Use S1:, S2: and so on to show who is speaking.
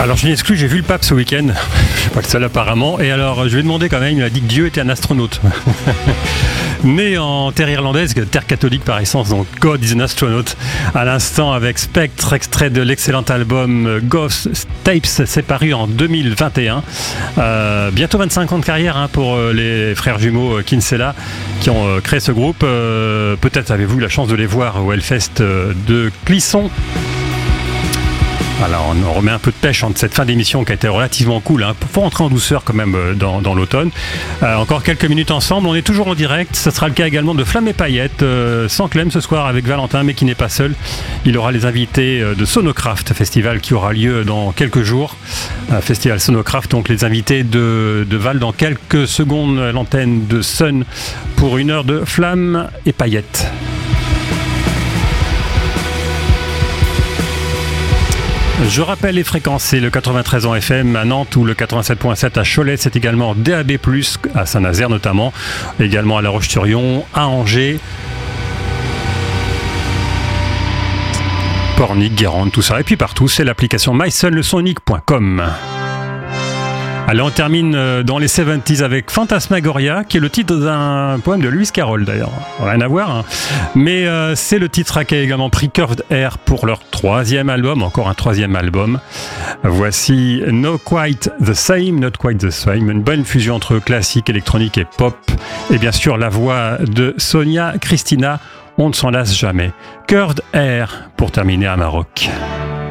S1: Alors je n'exclus, j'ai vu le pape ce week-end, je suis pas le seul apparemment, et alors je lui ai demandé quand même, il m'a dit que Dieu était un astronaute. Né en terre irlandaise, terre catholique par essence, donc God is an astronaut. À l'instant avec Spectre, extrait de l'excellent album Ghost Tapes, c'est paru en 2021. Bientôt 25 ans de carrière pour les frères jumeaux Kinsella qui ont créé ce groupe. Peut-être avez-vous eu la chance de les voir au Hellfest de Clisson. Voilà, on remet un peu de pêche entre cette fin d'émission qui a été relativement cool. Il faut rentrer en douceur quand même dans l'automne. Encore quelques minutes ensemble, on est toujours en direct. Ce sera le cas également de Flamme et Paillettes, sans Clem ce soir avec Valentin, mais qui n'est pas seul. Il aura les invités de Sonocraft, festival qui aura lieu dans quelques jours. Festival Sonocraft, donc les invités de Val dans quelques secondes, l'antenne de Sun pour 1 heure de Flamme et Paillettes. Je rappelle les fréquences, c'est le 93 en FM à Nantes ou le 87.7 à Cholet, c'est également DAB+, à Saint-Nazaire notamment, également à La Roche-sur-Yon, à Angers, Pornic, Guérande, tout ça, et puis partout, c'est l'application mysunlesonic.com. Allez, on termine dans les 70s avec Fantasmagoria, qui est le titre d'un poème de Lewis Carroll d'ailleurs. Rien à voir, mais c'est le titre qui a également pris Curved Air pour leur 3e album, encore un 3e album. Voici Not Quite the Same, une bonne fusion entre classique, électronique et pop. Et bien sûr, la voix de Sonia Cristina, on ne s'en lasse jamais. Curved Air pour terminer à Maroc.